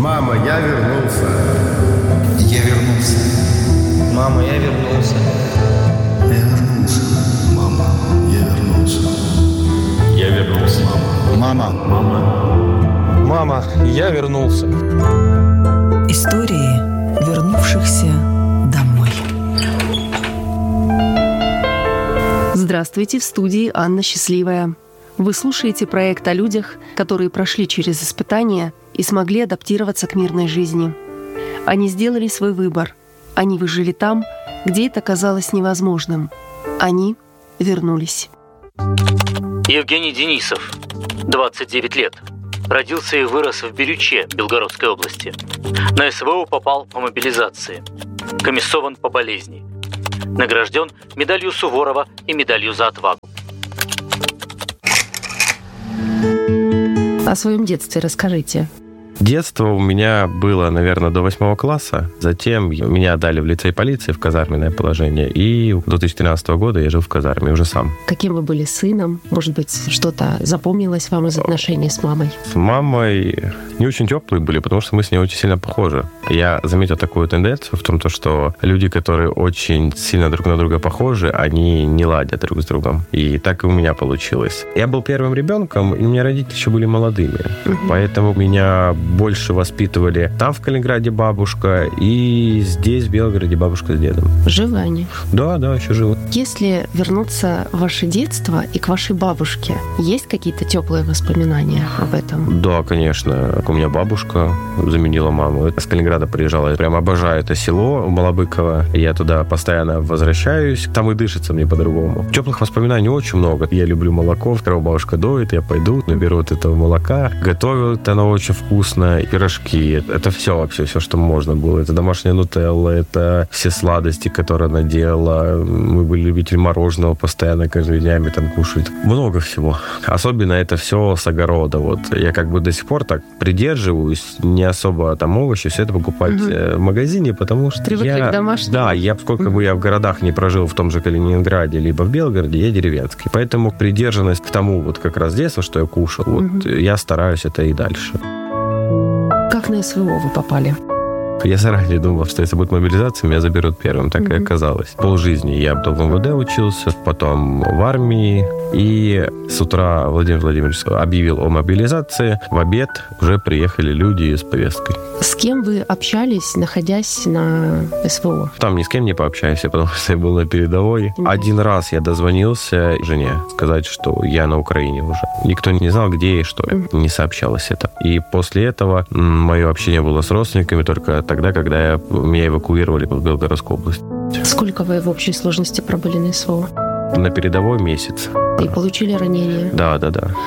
Мама, я вернулся. Я вернулся. Мама, я вернулся. Я вернулся. Мама, я вернулся. Я вернулся. Мама. Мама, я вернулся. Истории вернувшихся домой. Здравствуйте, в студии Анна Счастливая. Вы слушаете проект о людях, которые прошли через испытания и смогли адаптироваться к мирной жизни. Они сделали свой выбор. Они выжили там, где это казалось невозможным. Они вернулись. Евгений Денисов, 29 лет. Родился и вырос в Бирюче, Белгородской области. На СВО попал по мобилизации. Комиссован по болезни. Награжден медалью Суворова и медалью за отвагу. О своем детстве расскажите. Детство у меня было, наверное, до 8 класса. Затем меня отдали в лицей полиции в казарменное положение. И до 2013 года я жил в казарме уже сам. Каким вы были сыном? Может быть, что-то запомнилось вам из отношений с мамой? С мамой не очень теплые были, потому что мы с ней очень сильно похожи. Я заметил такую тенденцию в том, что люди, которые очень сильно друг на друга похожи, они не ладят друг с другом. И так и у меня получилось. Я был первым ребенком, и у меня родители еще были молодыми. Поэтому меня больше воспитывали там, в Калининграде, бабушка, и здесь, в Белгороде, бабушка с дедом. Живы они? Да, еще живут. Если вернуться в ваше детство и к вашей бабушке, есть какие-то теплые воспоминания об этом? Да, конечно. У меня бабушка заменила маму. С Калининграда приезжала. Я прям обожаю это село Малобыково. Я туда постоянно возвращаюсь. Там и дышится мне по-другому. Теплых воспоминаний очень много. Я люблю молоко. Когда бабушка доит, я пойду, наберу вот этого молока. Готовит она очень вкусно. Пирожки. Это все вообще, все, что можно было. Это домашняя нутелла, это все сладости, которые она делала. Мы были любители мороженого постоянно, каждыми днями там кушать. Много всего. Особенно это все с огорода. Вот. Я как бы до сих пор так придерживаюсь, не особо там овощи, все это покупать в магазине, потому что привыкли к домашнему. Да, сколько бы я в городах не прожил, в том же Калининграде, либо в Белгороде, я деревенский. Поэтому приверженность к тому, вот как раз детства, что я кушал, вот я стараюсь это и дальше. Как на СВО вы попали? Я заранее думал, что если будет мобилизация, меня заберут первым. Так и оказалось. Полжизни я в МВД учился, потом в армии. И с утра Владимир Владимирович объявил о мобилизации. В обед уже приехали люди с повесткой. С кем вы общались, находясь на СВО? Там ни с кем не пообщаешься, потому что я был на передовой. Один раз я дозвонился жене сказать, что я на Украине уже. Никто не знал, где и что. Не сообщалось это. И после этого мое общение было с родственниками только тогда, когда меня эвакуировали в Белгородскую область. Сколько вы в общей сложности пробыли на СВО? На передовой месяц. И получили ранения? Да.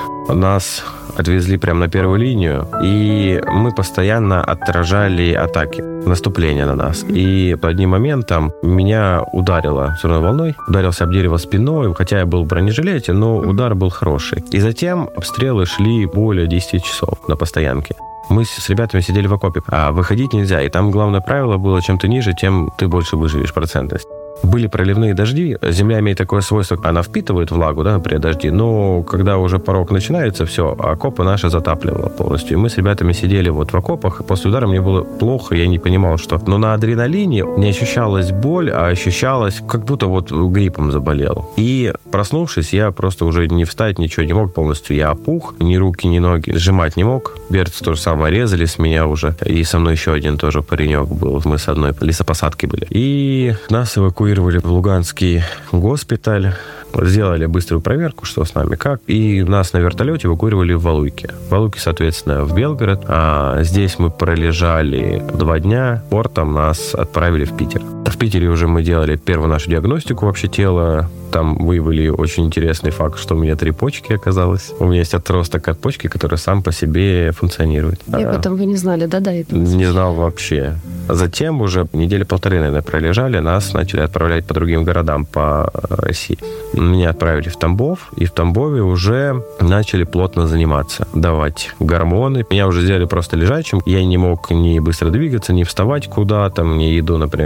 Нас отвезли прямо на первую линию, и мы постоянно отражали атаки, наступления на нас. И по одним моментам меня ударило взрывной волной, ударился об дерево спиной, хотя я был в бронежилете, но удар был хороший. И затем обстрелы шли более 10 часов на постоянке. Мы с ребятами сидели в окопе, а выходить нельзя. И там главное правило было, чем ты ниже, тем ты больше выживешь процентность. Были проливные дожди. Земля имеет такое свойство, она впитывает влагу, да, при дожде, но когда уже порог начинается, все, окопы наши затапливало полностью. И мы с ребятами сидели вот в окопах, и после удара мне было плохо, я не понимал, что. Но на адреналине не ощущалась боль, а ощущалось, как будто вот гриппом заболел. И проснувшись, я просто уже не встать, ничего не мог полностью. Я опух, ни руки, ни ноги сжимать не мог. Берцы то же самое резали с меня уже. И со мной еще один тоже паренек был. Мы с одной лесопосадки были. И нас эвакуировали в Луганский госпиталь. Сделали быструю проверку, что с нами, как. И нас на вертолете эвакуировали в Валуйки. В Валуйки, соответственно, в Белгород. А здесь мы пролежали 2 дня. Портом нас отправили в Питер. В Питере уже мы делали первую нашу диагностику вообще тела. Там выявили очень интересный факт, что у меня 3 почки оказалось. У меня есть отросток от почки, который сам по себе функционирует. И об этом вы не знали, да, до этого? Не знал вообще. Затем уже 1-1.5 недели, наверное, пролежали. Нас начали отправлять по другим городам по России. Меня отправили в Тамбов, и в Тамбове уже начали плотно заниматься, давать гормоны. Меня уже сделали просто лежачим. Я не мог ни быстро двигаться, ни вставать куда-то. Мне еду, например, приносили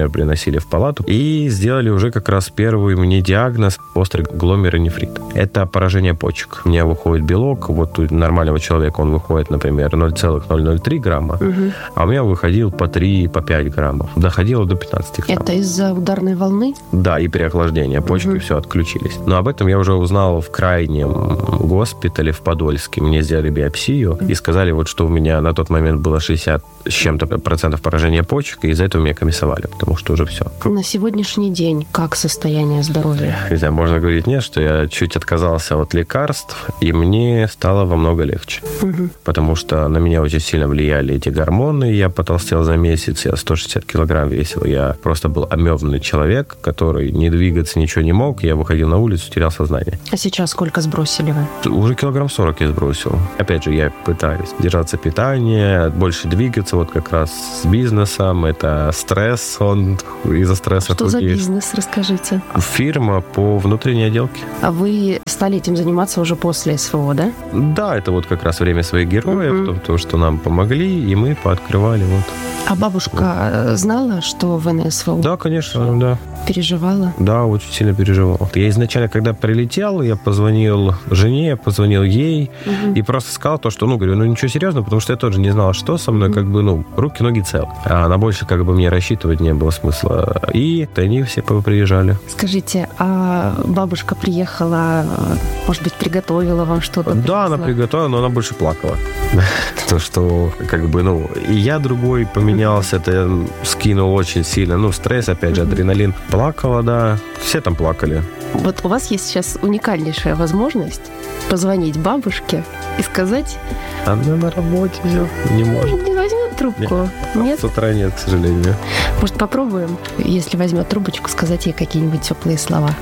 поместили в палату и сделали уже как раз первый мне диагноз – острый гломерулонефрит. Это поражение почек. У меня выходит белок, вот у нормального человека он выходит, например, 0,003 грамма, а у меня выходил по 3, по 5 граммов. Доходило до 15 грамм. Это из-за ударной волны? Да, и переохлаждения. Почки все отключились. Но об этом я уже узнал в крайнем госпитале в Подольске. Мне сделали биопсию и сказали, вот, что у меня на тот момент было 60 с чем-то процентов поражения почек, и из-за этого меня комиссовали, потому что уже все. На сегодняшний день как состояние здоровья? Не знаю, можно говорить нет, что я чуть отказался от лекарств, и мне стало во много легче. Потому что на меня очень сильно влияли эти гормоны. Я потолстел за месяц, я 160 килограмм весил. Я просто был амебный человек, который не двигаться, ничего не мог. Я выходил на улицу, терял сознание. А сейчас сколько сбросили вы? Уже килограмм 40 я сбросил. Опять же, я пытаюсь держаться питания, больше двигаться, вот как раз с бизнесом. Это стресс, он из-за стресса. Что за бизнес, расскажите? Фирма по внутренней отделке. А вы стали этим заниматься уже после СВО, да? Да, это вот как раз время своих героев, то, что нам помогли, и мы пооткрывали. Вот. А бабушка знала, что вы на СВО? Да, конечно, да. Переживала? Да, очень сильно переживал. Я изначально, когда прилетел, я позвонил жене, позвонил ей и просто сказал то, что, говорю, ничего серьезного, потому что я тоже не знал, что со мной, руки, ноги целы. А на больше мне рассчитывать не было смысла. И они все приезжали. Скажите, а бабушка приехала, может быть, приготовила вам что-то? Да, она приготовила, но она больше плакала. То, что, и я другой поменялся, это скинул очень сильно. Стресс, опять же, адреналин. Плакала, да. Все там плакали. Вот у вас есть сейчас уникальнейшая возможность позвонить бабушке и сказать... Она на работе все не может. Не возьмет трубку? Нет? С утра нет, к сожалению. Может, попробуем, если возьмет трубочку, сказать ей какие-нибудь теплые слова?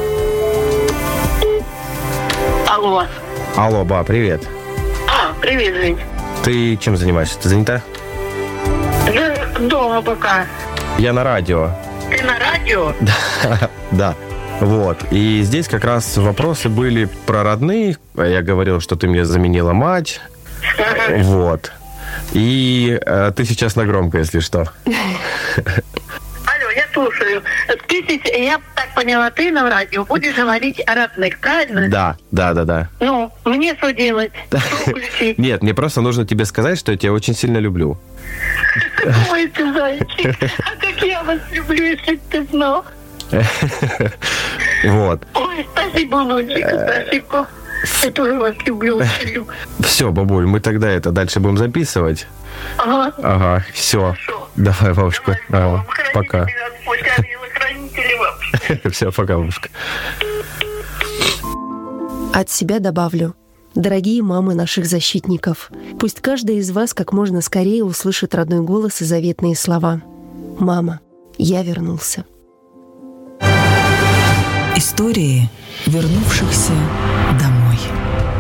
Алло. Алло, ба, привет. Привет, Жень. Ты чем занимаешься? Ты занята? Я дома пока. Я на радио. Ты на радио? Да. Вот. И здесь как раз вопросы были про родных. Я говорил, что ты мне заменила мать. Вот. И ты сейчас на громко, если что. Алло, я слушаю. Я так поняла, ты на радио будешь говорить о родных, правильно? Да. Мне что делать? Нет, мне просто нужно тебе сказать, что я тебя очень сильно люблю. Ой, ты зайчик. А как я вас люблю, если ты знал. Вот. Ой, спасибо, Лунчик, спасибо. Я тоже вас люблю, очень люблю. Все, бабуль, мы тогда это дальше будем записывать. Ага. Все. Хорошо. Давай, бабушка. Пока. Все, пока, бабушка. От себя добавлю. Дорогие мамы наших защитников, пусть каждая из вас как можно скорее услышит родной голос и заветные слова. «Мама, я вернулся». Истории вернувшихся домой.